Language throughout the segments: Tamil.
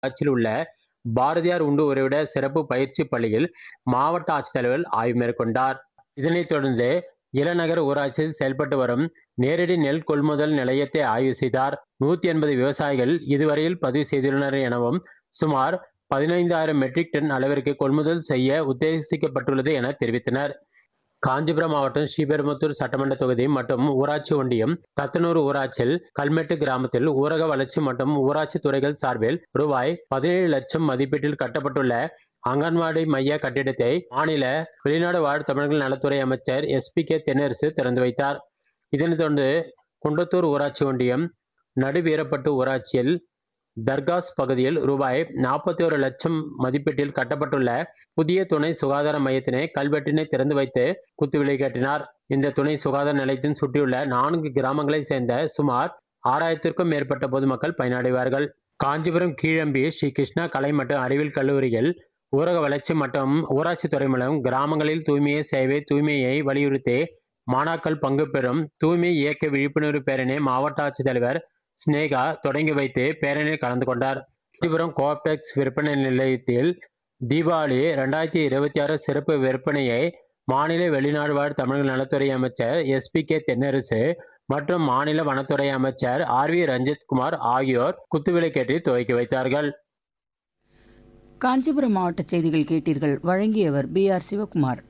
ஊராட்சியில் உள்ள பாரதியார் உண்டு உறைவிட சிறப்பு பயிற்சி பள்ளியில் மாவட்ட ஆட்சித்தலைவர் ஆய்வு மேற்கொண்டார். இதனைத் தொடர்ந்து இளநகர் ஊராட்சியில் செயல்பட்டு வரும் நேரடி நெல் கொள்முதல் நிலையத்தை ஆய்வு செய்தார். 180 விவசாயிகள் இதுவரையில் பதிவு செய்துள்ளனர் எனவும் சுமார் 15,000 மெட்ரிக் டன் அளவிற்கு கொள்முதல் செய்ய உத்தேசிக்கப்பட்டுள்ளது என தெரிவித்தனர். காஞ்சிபுரம் மாவட்டம் ஸ்ரீபெரும்புதூர் சட்டமன்ற தொகுதி மற்றும் ஊராட்சி ஒன்றியம் தத்தனூர் ஊராட்சியில் கல்மெட்டு கிராமத்தில் ஊரக வளர்ச்சி மற்றும் ஊராட்சி துறைகள் சார்பில் ரூபாய் 17 லட்சம் மதிப்பீட்டில் கட்டப்பட்டுள்ள அங்கன்வாடி மைய கட்டிடத்தை மாநில வெளிநாடு வாழ் தமிழர்கள் நலத்துறை அமைச்சர் SPK தென்னரசு திறந்து வைத்தார். இதனைத் தொடர்ந்து குன்றத்தூர் ஊராட்சி ஒன்றியம் நடுவீரப்பட்டு ஊராட்சியில் தர்காஸ் பகுதியில் ரூபாய் 41 லட்சம் மதிப்பீட்டில் கட்டப்பட்டுள்ள புதிய துணை சுகாதார மையத்தினை கல்வெட்டினை திறந்து வைத்து குத்துவிளை காட்டினார். இந்த துணை சுகாதார நிலையத்தின் சுற்றியுள்ள 4 கிராமங்களைச் சேர்ந்த சுமார் 6000க்கும் மேற்பட்ட பொதுமக்கள் பயனடைவார்கள். காஞ்சிபுரம் கீழம்பி ஸ்ரீ கிருஷ்ணா கலை மற்றும் அறிவியல் கல்லூரியில் ஊரக வளர்ச்சி மற்றும் ஊராட்சி துறை மூலம் கிராமங்களில் தூய்மையை சேவை தூய்மையை வலியுறுத்தி மாணாக்கர் பங்கு பெறும் தூய்மை இயக்க விழிப்புணர்வு பேரணி மாவட்ட ஆட்சித்தலைவர் ஸ்னேகா தொடங்கி வைத்து பேரணியில் கலந்து கொண்டார். காஞ்சிபுரம் கோஆப்டெக்ஸ் விற்பனை நிலையத்தில் தீபாவளி 2026 சிறப்பு விற்பனையை மாநில வெளிநாடு வாழ் தமிழர்கள் நலத்துறை அமைச்சர் SPK தென்னரசு மற்றும் மாநில வனத்துறை அமைச்சர் RV ரஞ்சித்குமார் ஆகியோர் குத்துவிளக்கேற்றி துவக்கி வைத்தார்கள். காஞ்சிபுரம் மாவட்ட செய்திகள் கேட்டீர்கள். வழங்கியவர் BR சிவகுமார்.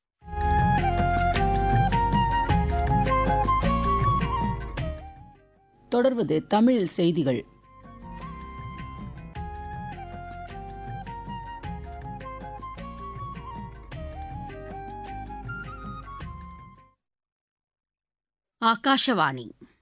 தொடர்வது தமிழ் செய்திகள். ஆகாஷவாணி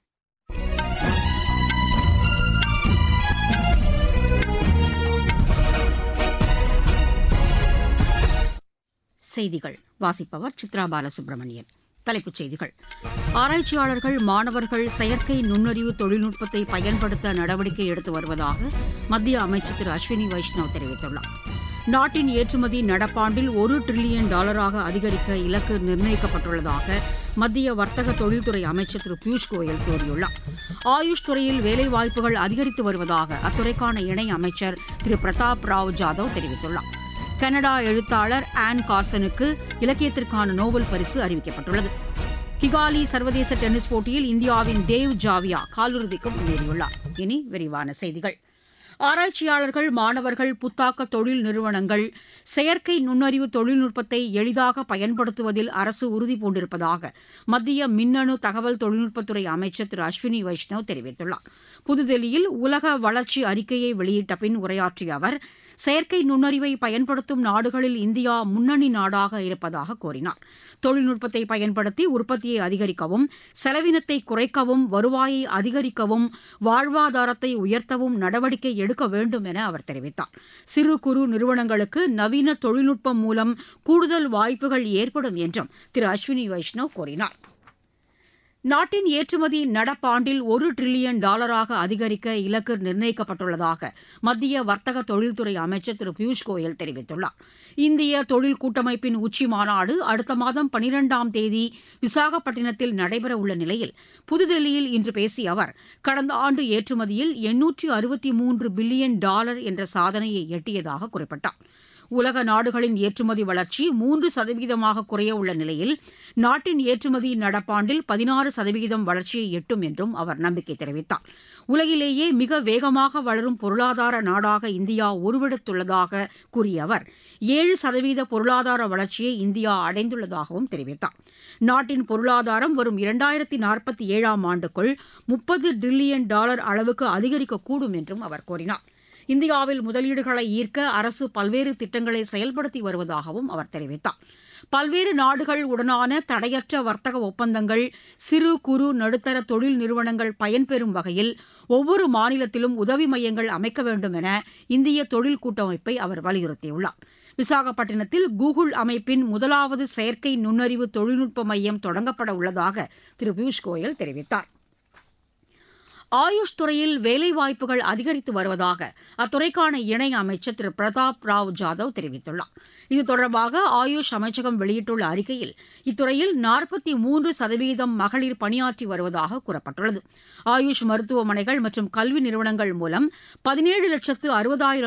செய்திகள் வாசிப்பவர் சித்ரா பாலசுப்ரமணியன். தலைப்புச் செய்திகள். ஆராய்ச்சியாளர்கள் மாணவர்கள் செயற்கை நுண்ணறிவு தொழில்நுட்பத்தை பயன்படுத்த நடவடிக்கை எடுத்து வருவதாக மத்திய அமைச்சர் திரு அஸ்வினி வைஷ்ணவ் தெரிவித்துள்ளார். நாட்டின் ஏற்றுமதி நடப்பாண்டில் $1 டிரில்லியன் அதிகரிக்க இலக்கு நிர்ணயிக்கப்பட்டுள்ளதாக மத்திய வர்த்தக தொழில்துறை அமைச்சர் திரு பியூஷ் கோயல் கூறியுள்ளார். ஆயுஷ் துறையில் வேலைவாய்ப்புகள் அதிகரித்து வருவதாக அத்துறைக்கான இணை அமைச்சர் திரு பிரதாப் ராவ் ஜாதவ் தெரிவித்துள்ளார். கனடா எழுத்தாளர் ஆன் கார்சனுக்கு இலக்கியத்திற்கான நோபல் பரிசு அறிவிக்கப்பட்டுள்ளது. கிகாலி சர்வதேச டென்னிஸ் போட்டியில் இந்தியாவின் தேவ் ஜாவியா காலிறுதிக்கு முன்னேறியுள்ளார். இனி விரிவான செய்திகள். ஆராய்ச்சியாளர்கள் மாணவர்கள் புத்தாக்க தொழில் நிறுவனங்கள் செயற்கை நுண்ணறிவு தொழில்நுட்பத்தை எளிதாக பயன்படுத்துவதில் அரசு உறுதிபூண்டிருப்பதாக மத்திய மின்னணு தகவல் தொழில்நுட்பத்துறை அமைச்சர் திரு அஸ்வினி வைஷ்ணவ் தெரிவித்துள்ளார். புதுதில்லியில் உலக வளர்ச்சி அறிக்கையை வெளியிட்ட பின் உரையாற்றிய அவர் செயற்கை நுண்ணறிவை பயன்படுத்தும் நாடுகளில் இந்தியா முன்னணி நாடாக இருப்பதாக கூறினார். தொழில்நுட்பத்தை பயன்படுத்தி உற்பத்தியை அதிகரிக்கவும் செலவினத்தை குறைக்கவும் வருவாயை அதிகரிக்கவும் வாழ்வாதாரத்தை உயர்த்தவும் நடவடிக்கை எடுக்க வேண்டும் என அவர் தெரிவித்தார். சிறு குறு நிறுவனங்களுக்கு நவீன தொழில்நுட்பம் மூலம் கூடுதல் வாய்ப்புகள் ஏற்படும் என்றும் திரு அஸ்வினி வைஷ்ணவ் கூறினார். நாட்டின் ஏற்றுமதி நடப்பாண்டில் $1 டிரில்லியன் அதிகரிக்க இலக்கு நிர்ணயிக்கப்பட்டுள்ளதாக மத்திய வர்த்தக தொழில்துறை அமைச்சர் திரு பியூஷ் கோயல் தெரிவித்துள்ளார். இந்திய தொழில் கூட்டமைப்பின் உச்சி மாநாடு அடுத்த மாதம் 12ஆம் தேதி விசாகப்பட்டினத்தில் நடைபெறவுள்ள நிலையில் புதுதில்லியில் இன்று பேசிய அவர் கடந்த ஆண்டு ஏற்றுமதியில் $863 பில்லியன் என்ற சாதனையை எட்டியதாக குறிப்பிட்டார். உலக நாடுகளின் ஏற்றுமதி வளர்ச்சி 3% குறைய உள்ள நிலையில் நாட்டின் ஏற்றுமதி நடப்பாண்டில் 16% வளர்ச்சியை எட்டும் என்றும் அவர் நம்பிக்கை தெரிவித்தார். உலகிலேயே மிக வேகமாக வளரும் பொருளாதார நாடாக இந்தியா உருவெடுத்துள்ளதாக கூறிய அவர் 7% பொருளாதார வளர்ச்சியை இந்தியா அடைந்துள்ளதாகவும் தெரிவித்தார். நாட்டின் பொருளாதாரம் வரும் 2047ஆம் ஆண்டுக்குள் $30 டிரில்லியன் அளவுக்கு அதிகரிக்கக்கூடும் என்றும் அவர் கூறினார். இந்தியாவில் முதலீடுகளை ஈர்க்க அரசு பல்வேறு திட்டங்களை செயல்படுத்தி வருவதாகவும் அவர் தெரிவித்தார். பல்வேறு நாடுகள் உடனான தடையற்ற வர்த்தக ஒப்பந்தங்கள் சிறு குறு நடுத்தர தொழில் நிறுவனங்கள் பயன்பெறும் வகையில் ஒவ்வொரு மாநிலத்திலும் உதவி மையங்கள் அமைக்க வேண்டும் என இந்திய தொழில் கூட்டமைப்பை அவர் வலியுறுத்தியுள்ளார். விசாகப்பட்டினத்தில் கூகுள் அமைப்பின் முதலாவது செயற்கை நுண்ணறிவு தொழில்நுட்ப மையம் தொடங்கப்பட உள்ளதாக திரு பியூஷ் கோயல் தெரிவித்தார். ஆயுஷ் துறையில் வேலைவாய்ப்புகள் அதிகரித்து வருவதாக அத்துறைக்கான இணை அமைச்சர் திரு பிரதாப் ராவ் ஜாதவ் தெரிவித்துள்ளார். இது தொடர்பாக ஆயுஷ் அமைச்சகம் வெளியிட்டுள்ள அறிக்கையில் இத்துறையில் 43% மகளிர் பணியாற்றி வருவதாக கூறப்பட்டுள்ளது. ஆயுஷ் மருத்துவமனைகள் மற்றும் கல்வி நிறுவனங்கள் மூலம் 17,60,000